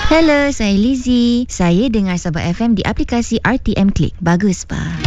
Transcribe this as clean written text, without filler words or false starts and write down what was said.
Hello, saya Lizzie. Saya dengar Sabah FM di aplikasi RTM Click. Bagus, pa.